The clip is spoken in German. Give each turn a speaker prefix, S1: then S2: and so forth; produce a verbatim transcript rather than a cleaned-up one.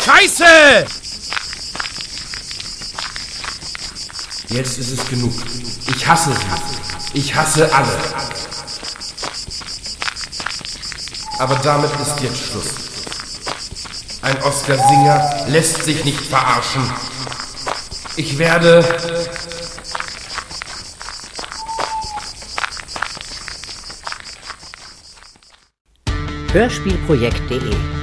S1: Scheiße!
S2: Jetzt ist es genug. Ich hasse sie. Ich hasse alle. Aber damit ist jetzt Schluss. Ein Oscar-Singer lässt sich nicht verarschen. Ich werde...
S3: Hörspielprojekt punkt de